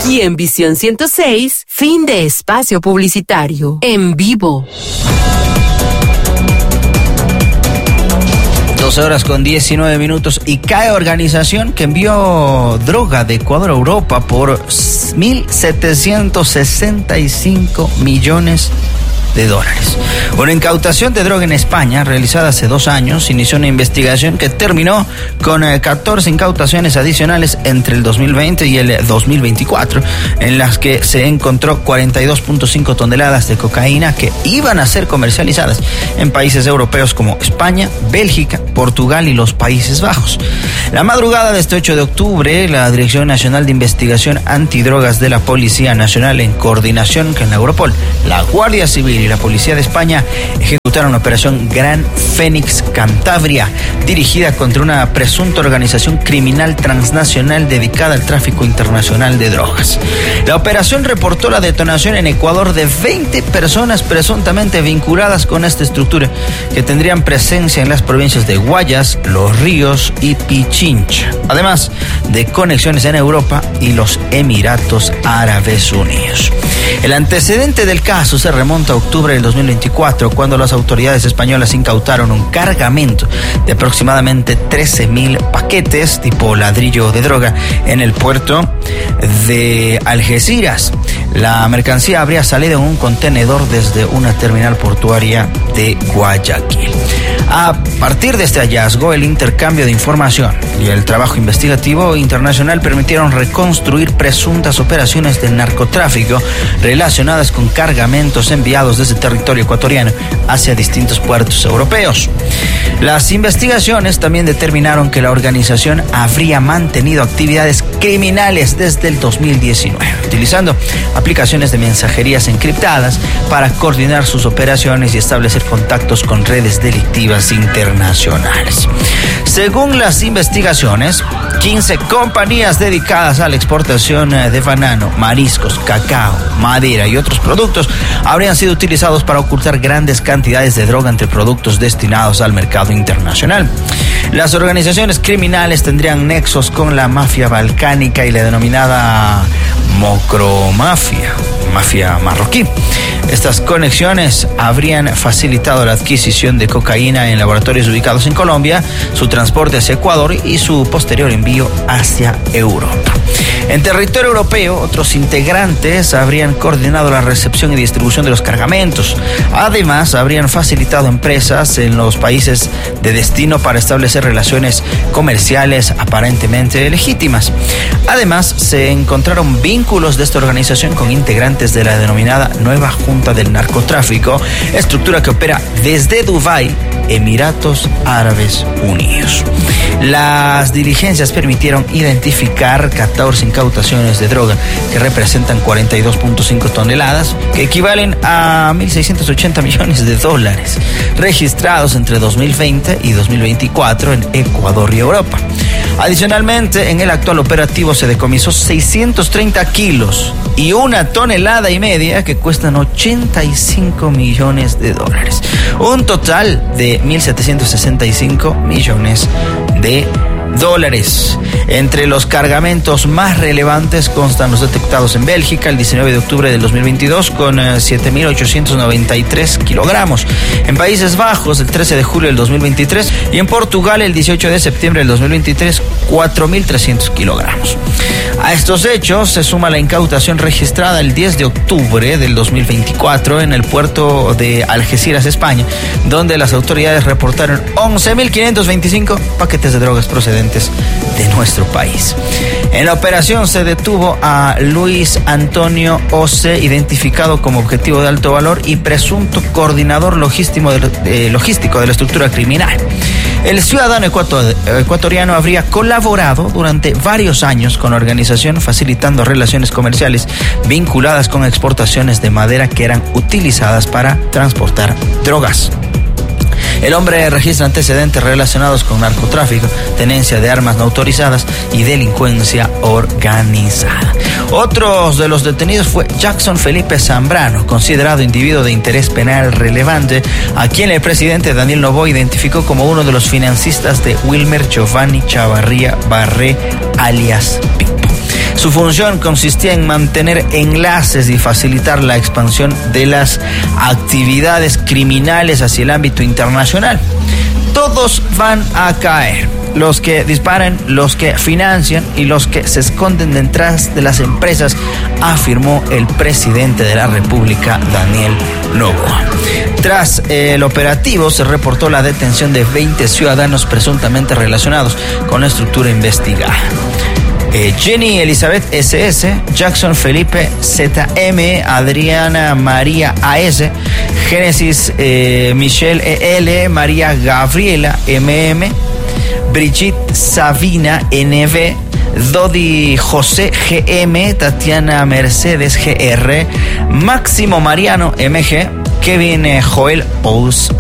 Y en Visión 106, fin de espacio publicitario. En vivo. 12:19 y cae organización que envió droga de Ecuador a Europa por $1.765 millones. Una incautación de droga en España, realizada hace 2 años, inició una investigación que terminó con 14 incautaciones adicionales entre el 2020 y el 2024, en las que se encontró 42.5 toneladas de cocaína que iban a ser comercializadas en países europeos como España, Bélgica, Portugal y los Países Bajos. La madrugada de este 8 de octubre, la Dirección Nacional de Investigación Antidrogas de la Policía Nacional, en coordinación con la Europol, la Guardia Civil y la Policía de España, ejecutaron la operación Gran Fénix Cantabria, dirigida contra una presunta organización criminal transnacional dedicada al tráfico internacional de drogas. La operación reportó la detonación en Ecuador de 20 personas presuntamente vinculadas con esta estructura, que tendrían presencia en las provincias de Guayas, Los Ríos y Pichincha, además de conexiones en Europa y los Emiratos Árabes Unidos. El antecedente del caso se remonta a octubre del 2024, cuando las autoridades españolas incautaron un cargamento de aproximadamente 13.000 paquetes tipo ladrillo de droga en el puerto de Algeciras. La mercancía habría salido en un contenedor desde una terminal portuaria de Guayaquil. A partir de este hallazgo, el intercambio de información y el trabajo investigativo internacional permitieron reconstruir presuntas operaciones de narcotráfico relacionadas con cargamentos enviados desde territorio ecuatoriano hacia distintos puertos europeos. Las investigaciones también determinaron que la organización habría mantenido actividades criminales desde el 2019, utilizando aplicaciones de mensajerías encriptadas para coordinar sus operaciones y establecer contactos con redes delictivas internacionales. Según las investigaciones, 15 compañías dedicadas a la exportación de banano, mariscos, cacao, madera y otros productos habrían sido utilizados para ocultar grandes cantidades de droga entre productos destinados al mercado internacional. Las organizaciones criminales tendrían nexos con la mafia balcánica y la denominada mocromafia, mafia marroquí. Estas conexiones habrían facilitado la adquisición de cocaína en laboratorios ubicados en Colombia, su transporte hacia Ecuador y su posterior envío hacia Europa. En territorio europeo, otros integrantes habrían coordinado la recepción y distribución de los cargamentos. Además, habrían facilitado empresas en los países de destino para establecer relaciones comerciales aparentemente legítimas. Además, se encontraron vínculos de esta organización con integrantes de la denominada Nueva Junta del Narcotráfico, estructura que opera desde Dubái, Emiratos Árabes Unidos. Las diligencias permitieron identificar 14 incautaciones de droga que representan 42.5 toneladas, que equivalen a $1.680 millones, registrados entre 2020 y 2024 en Ecuador y Europa. Adicionalmente, en el actual operativo se decomisó 630 kilos y 1,5 toneladas que cuestan $85 millones. Un total de $1.765 millones. Entre los cargamentos más relevantes constan los detectados en Bélgica el 19 de octubre del 2022 con 7.893 kilogramos, en Países Bajos el 13 de julio del 2023 y en Portugal el 18 de septiembre del 2023 4.300 kilogramos. A estos hechos se suma la incautación registrada el 10 de octubre del 2024 en el puerto de Algeciras, España, donde las autoridades reportaron 11.525 paquetes de drogas procedentes de nuestro país. En la operación se detuvo a Luis Antonio Ose, identificado como objetivo de alto valor y presunto coordinador logístico de la estructura criminal. El ciudadano ecuatoriano habría colaborado durante varios años con la organización, facilitando relaciones comerciales vinculadas con exportaciones de madera que eran utilizadas para transportar drogas. El hombre registra antecedentes relacionados con narcotráfico, tenencia de armas no autorizadas y delincuencia organizada. Otros de los detenidos fue Jackson Felipe Zambrano, considerado individuo de interés penal relevante, a quien el presidente Daniel Noboa identificó como uno de los financistas de Wilmer Giovanni Chavarría Barré, alias Pipo. Su función consistía en mantener enlaces y facilitar la expansión de las actividades criminales hacia el ámbito internacional. Todos van a caer. Los que disparan, los que financian y los que se esconden detrás de las empresas, afirmó el presidente de la República, Daniel Noboa. Tras el operativo se reportó la detención de 20 ciudadanos presuntamente relacionados con la estructura investigada. Jenny Elizabeth SS, Jackson Felipe ZM, Adriana María AS, Génesis Michelle EL, María Gabriela MM, Brigitte Sabina NV, Dodi José GM, Tatiana Mercedes GR, Máximo Mariano MG, Kevin Joel